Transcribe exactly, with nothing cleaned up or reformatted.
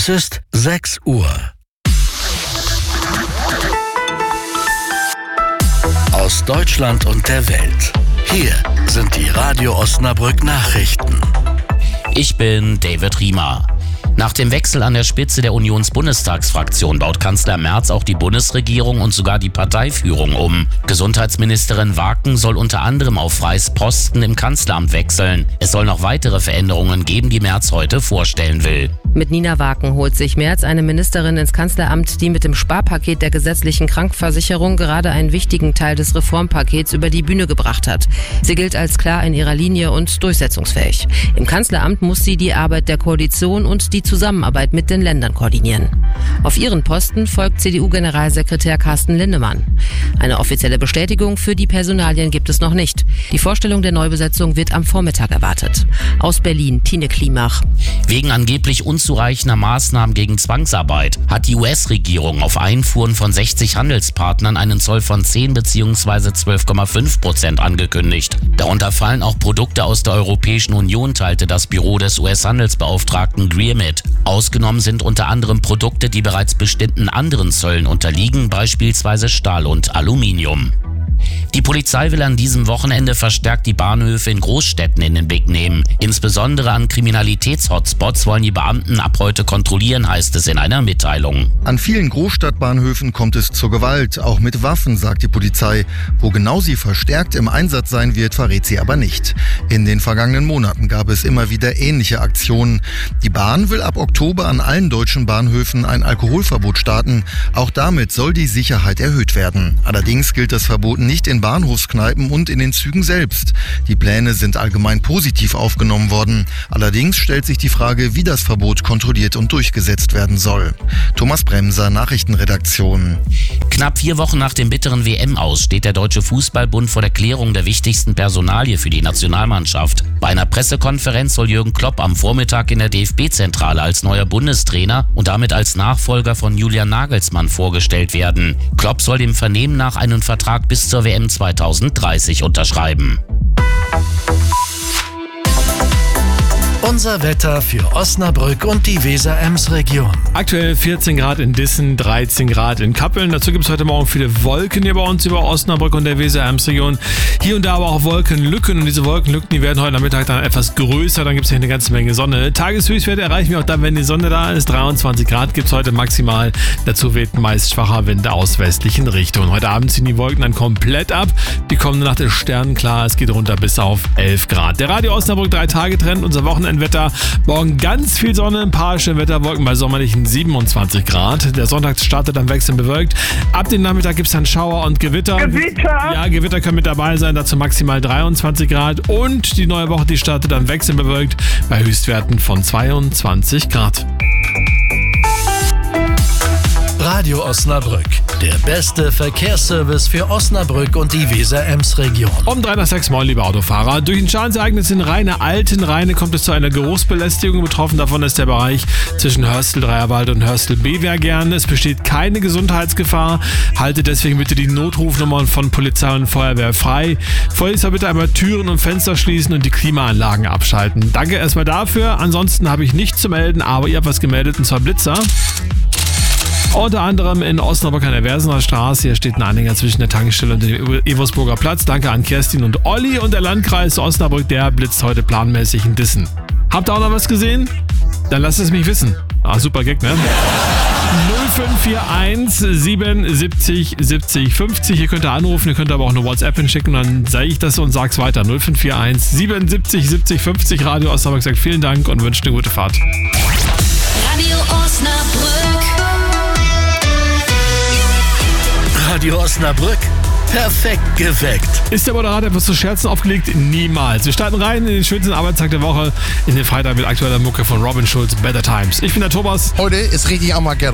Es ist sechs Uhr. Aus Deutschland und der Welt. Hier sind die Radio Osnabrück Nachrichten. Ich bin David Riemer. Nach dem Wechsel an der Spitze der Unionsbundestagsfraktion baut Kanzler Merz auch die Bundesregierung und sogar die Parteiführung um. Gesundheitsministerin Waken soll unter anderem auf Freys Posten im Kanzleramt wechseln. Es soll noch weitere Veränderungen geben, die Merz heute vorstellen will. Mit Nina Waken holt sich Merz eine Ministerin ins Kanzleramt, die mit dem Sparpaket der gesetzlichen Krankenversicherung gerade einen wichtigen Teil des Reformpakets über die Bühne gebracht hat. Sie gilt als klar in ihrer Linie und durchsetzungsfähig. Im Kanzleramt muss sie die Arbeit der Koalition und die Zusammenarbeit mit den Ländern koordinieren. Auf ihren Posten folgt C D U-Generalsekretär Carsten Linnemann. Eine offizielle Bestätigung für die Personalien gibt es noch nicht. Die Vorstellung der Neubesetzung wird am Vormittag erwartet. Aus Berlin, Tine Klimach. Wegen angeblich unzureichender Maßnahmen gegen Zwangsarbeit hat die U S-Regierung auf Einfuhren von sechzig Handelspartnern einen Zoll von zehn bzw. zwölf Komma fünf Prozent angekündigt. Darunter fallen auch Produkte aus der Europäischen Union, teilte das Büro des U S-Handelsbeauftragten Greer mit. Ausgenommen sind unter anderem Produkte, die bereits bestimmten anderen Zöllen unterliegen, beispielsweise Stahl und Aluminium. Die Polizei will an diesem Wochenende verstärkt die Bahnhöfe in Großstädten in den Blick nehmen. Insbesondere an Kriminalitätshotspots wollen die Beamten ab heute kontrollieren, heißt es in einer Mitteilung. An vielen Großstadtbahnhöfen kommt es zur Gewalt, auch mit Waffen, sagt die Polizei. Wo genau sie verstärkt im Einsatz sein wird, verrät sie aber nicht. In den vergangenen Monaten gab es immer wieder ähnliche Aktionen. Die Bahn will ab Oktober an allen deutschen Bahnhöfen ein Alkoholverbot starten. Auch damit soll die Sicherheit erhöht werden. Allerdings gilt das Verbot nicht Nicht in Bahnhofskneipen und in den Zügen selbst. Die Pläne sind allgemein positiv aufgenommen worden. Allerdings stellt sich die Frage, wie das Verbot kontrolliert und durchgesetzt werden soll. Thomas Bremser, Nachrichtenredaktion. Knapp vier Wochen nach dem bitteren W M-Aus steht der Deutsche Fußballbund vor der Klärung der wichtigsten Personalie für die Nationalmannschaft. Bei einer Pressekonferenz soll Jürgen Klopp am Vormittag in der D F B-Zentrale als neuer Bundestrainer und damit als Nachfolger von Julian Nagelsmann vorgestellt werden. Klopp soll dem Vernehmen nach einen Vertrag bis zur W M zweitausenddreißig unterschreiben. Unser Wetter für Osnabrück und die Weser-Ems-Region. Aktuell vierzehn Grad in Dissen, dreizehn Grad in Kappeln. Dazu gibt es heute Morgen viele Wolken hier bei uns über Osnabrück und der Weser-Ems-Region. Hier und da aber auch Wolkenlücken. Und diese Wolkenlücken, die werden heute Nachmittag dann etwas größer. Dann gibt es hier eine ganze Menge Sonne. Tageshöchstwerte erreichen wir auch dann, wenn die Sonne da ist. dreiundzwanzig Grad gibt es heute maximal. Dazu weht meist schwacher Wind aus westlichen Richtungen. Heute Abend ziehen die Wolken dann komplett ab. Die kommende Nacht ist sternenklar. Es geht runter bis auf elf Grad. Der Radio Osnabrück drei Tage Trend, unser Wochenendwetter. Morgen ganz viel Sonne, ein paar schöne Wetterwolken bei sommerlichen siebenundzwanzig Grad. Der Sonntag startet dann wechselnd bewölkt. Ab dem Nachmittag gibt es dann Schauer und Gewitter. Gewitter! Ja, Gewitter können mit dabei sein, dazu maximal dreiundzwanzig Grad. Und die neue Woche, die startet dann wechselnd bewölkt bei Höchstwerten von zweiundzwanzig Grad. Radio Osnabrück, der beste Verkehrsservice für Osnabrück und die Weser-Ems-Region. Um drei nach sechs, moin, liebe Autofahrer. Durch ein Schadensereignis in Rheine, Altenrheine, kommt es zu einer Geruchsbelästigung. Betroffen davon ist der Bereich zwischen Hörstel-Dreierwald und Hörstel-Bevergern. Es besteht keine Gesundheitsgefahr. Halte deswegen bitte die Notrufnummern von Polizei und Feuerwehr frei. Vorher bitte einmal Türen und Fenster schließen und die Klimaanlagen abschalten. Danke erstmal dafür. Ansonsten habe ich nichts zu melden, aber ihr habt was gemeldet, und zwar Blitzer. Unter anderem in Osnabrück an der Wersener Straße. Hier steht ein Anhänger zwischen der Tankstelle und dem Eversburger Platz. Danke an Kerstin und Olli. Und der Landkreis Osnabrück, der blitzt heute planmäßig in Dissen. Habt ihr auch noch was gesehen? Dann lasst es mich wissen. Ah, super Gag, ne? null fünf vier eins siebenundsiebzig siebzig fünfzig. Ihr könnt da anrufen, ihr könnt aber auch eine WhatsApp hinschicken, dann sage ich das und sag's weiter. null fünf vier eins siebenundsiebzig siebzig fünfzig. Radio Osnabrück sagt vielen Dank und wünscht eine gute Fahrt. Radio Osnabrück. Radio Osnabrück, perfekt geweckt. Ist der Moderator etwas zu Scherzen aufgelegt? Niemals. Wir starten rein in den schönsten Arbeitstag der Woche, in den Freitag mit aktueller Mucke von Robin Schulz, Better Times. Ich bin der Thomas. Heute ist richtig Armageddon.